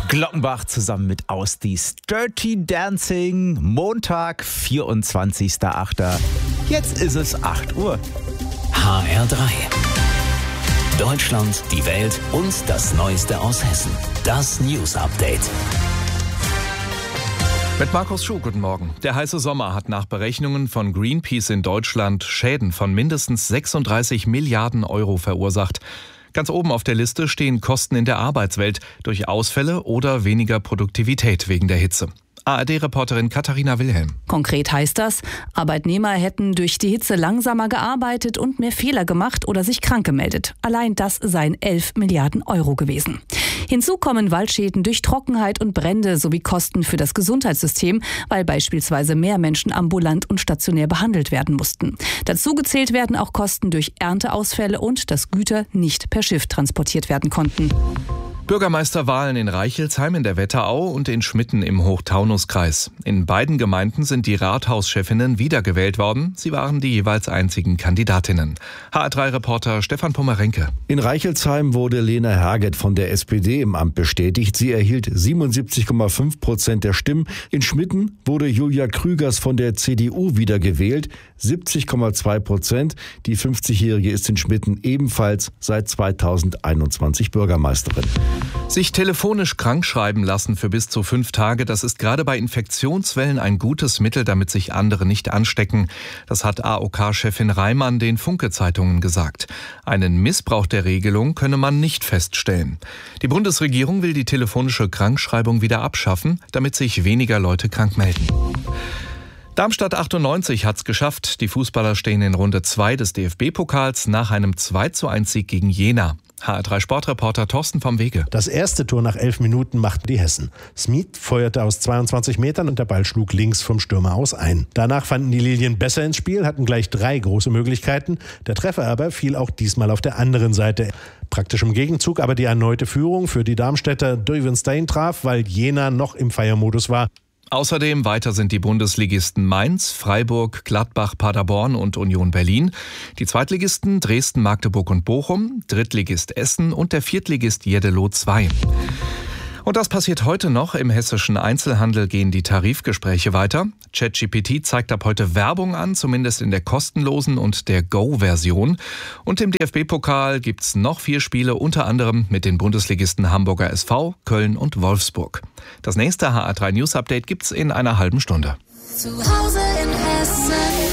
Glockenbach zusammen mit Ausdies Dirty Dancing, Montag, 24.08. Jetzt ist es 8 Uhr. HR3. Deutschland, die Welt und das Neueste aus Hessen. Das News Update. Mit Markus Schuh, guten Morgen. Der heiße Sommer hat nach Berechnungen von Greenpeace in Deutschland Schäden von mindestens 36 Milliarden Euro verursacht. Ganz oben auf der Liste stehen Kosten in der Arbeitswelt durch Ausfälle oder weniger Produktivität wegen der Hitze. ARD-Reporterin Katharina Wilhelm. Konkret heißt das, Arbeitnehmer hätten durch die Hitze langsamer gearbeitet und mehr Fehler gemacht oder sich krank gemeldet. Allein das seien 11 Milliarden Euro gewesen. Hinzu kommen Waldschäden durch Trockenheit und Brände sowie Kosten für das Gesundheitssystem, weil beispielsweise mehr Menschen ambulant und stationär behandelt werden mussten. Dazu gezählt werden auch Kosten durch Ernteausfälle und dass Güter nicht per Schiff transportiert werden konnten. Bürgermeisterwahlen in Reichelsheim in der Wetterau und in Schmitten im Hochtaunuskreis. In beiden Gemeinden sind die Rathauschefinnen wiedergewählt worden. Sie waren die jeweils einzigen Kandidatinnen. HR3-Reporter Stefan Pommerenke. In Reichelsheim wurde Lena Herget von der SPD im Amt bestätigt. Sie erhielt 77,5% der Stimmen. In Schmitten wurde Julia Krügers von der CDU wiedergewählt. 70,2%. Die 50-Jährige ist in Schmitten ebenfalls seit 2021 Bürgermeisterin. Sich telefonisch krankschreiben lassen für bis zu 5 Tage, das ist gerade bei Infektionswellen ein gutes Mittel, damit sich andere nicht anstecken. Das hat AOK-Chefin Reimann den Funke-Zeitungen gesagt. Einen Missbrauch der Regelung könne man nicht feststellen. Die Bundesregierung will die telefonische Krankschreibung wieder abschaffen, damit sich weniger Leute krank melden. Darmstadt 98 hat's geschafft. Die Fußballer stehen in Runde 2 des DFB-Pokals nach einem 2:1-Sieg gegen Jena. HR3-Sportreporter Thorsten vom Wege. Das erste Tor nach 11 Minuten machten die Hessen. Smith feuerte aus 22 Metern und der Ball schlug links vom Stürmer aus ein. Danach fanden die Lilien besser ins Spiel, hatten gleich 3 große Möglichkeiten. Der Treffer aber fiel auch diesmal auf der anderen Seite. Praktisch im Gegenzug aber die erneute Führung für die Darmstädter Duyvenstein traf, weil Jena noch im Feiermodus war. Außerdem weiter sind die Bundesligisten Mainz, Freiburg, Gladbach, Paderborn und Union Berlin. Die Zweitligisten Dresden, Magdeburg und Bochum, Drittligist Essen und der Viertligist Jeddelo 2. Und das passiert heute noch. Im hessischen Einzelhandel gehen die Tarifgespräche weiter. ChatGPT zeigt ab heute Werbung an, zumindest in der kostenlosen und der Go-Version. Und im DFB-Pokal gibt's noch 4 Spiele, unter anderem mit den Bundesligisten Hamburger SV, Köln und Wolfsburg. Das nächste HR3 News Update gibt's in einer halben Stunde. Zu Hause in Hessen.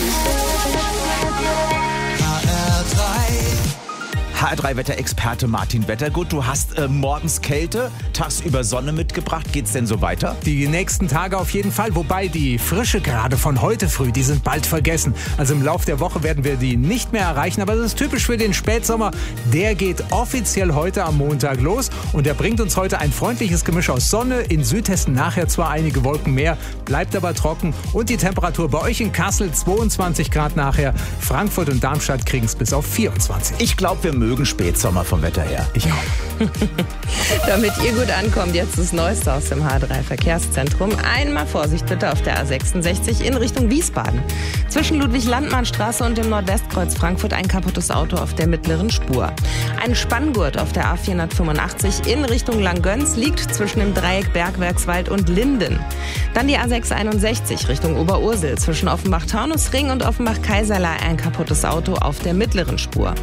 HR3-Wetterexperte Martin Wettergut, du hast morgens Kälte, tagsüber Sonne mitgebracht. Geht's denn so weiter? Die nächsten Tage auf jeden Fall, wobei die Frische gerade von heute früh, die sind bald vergessen. Also im Laufe der Woche werden wir die nicht mehr erreichen, aber das ist typisch für den Spätsommer. Der geht offiziell heute am Montag los und der bringt uns heute ein freundliches Gemisch aus Sonne. In Südhessen nachher zwar einige Wolken mehr, bleibt aber trocken und die Temperatur bei euch in Kassel 22 Grad nachher. Frankfurt und Darmstadt kriegen es bis auf 24. Ich glaube, wir mögen Spätsommer vom Wetter her. Ich auch. Damit ihr gut ankommt, jetzt das Neueste aus dem H3-Verkehrszentrum. Einmal Vorsicht bitte auf der A66 in Richtung Wiesbaden. Zwischen Ludwig-Landmann-Straße und dem Nordwestkreuz Frankfurt ein kaputtes Auto auf der mittleren Spur. Ein Spanngurt auf der A485 in Richtung Langgöns liegt zwischen dem Dreieck Bergwerkswald und Linden. Dann die A661 Richtung Oberursel zwischen Offenbach-Taunusring und Offenbach-Kaiserlei ein kaputtes Auto auf der mittleren Spur.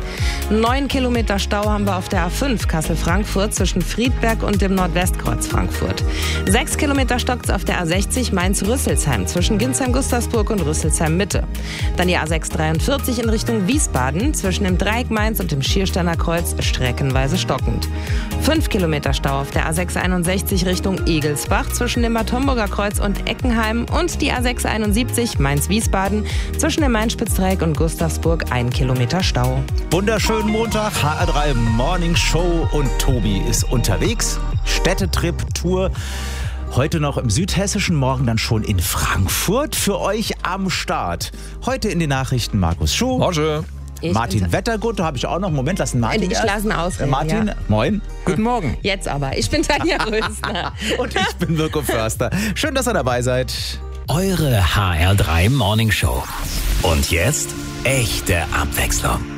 9 Kilometer Stau haben wir auf der A5 Kassel-Frankfurt zwischen Friedberg und dem Nordwestkreuz Frankfurt. 6 Kilometer stockt's auf der A60 Mainz-Rüsselsheim zwischen Ginsheim-Gustavsburg und Rüsselsheim-Mitte. Dann die A643 in Richtung Wiesbaden zwischen dem Dreieck Mainz und dem Schiersteiner Kreuz streckenweise stockend. 5 Kilometer Stau auf der A661 Richtung Egelsbach zwischen dem Bad Homburger Kreuz und Eckenheim und die A671 Mainz-Wiesbaden zwischen dem Mainz-Spitzdreieck und Gustavsburg 1 Kilometer Stau. Wunderschönen Montag, HR3 Morning Show und Tobi ist unterwegs. Städtetrip-Tour. Heute noch im Südhessischen, morgen dann schon in Frankfurt für euch am Start. Heute in den Nachrichten Markus Schuh. Morgen. Martin Wettergut, da habe ich auch noch. Moment, lassen Martin Ich lasse ihn ausreden. Martin, ja. Moin. Guten Morgen. Jetzt aber. Ich bin Tanja Rösner. Und ich bin Mirko Förster. Schön, dass ihr dabei seid. Eure HR3 Morning Show. Und jetzt echte Abwechslung.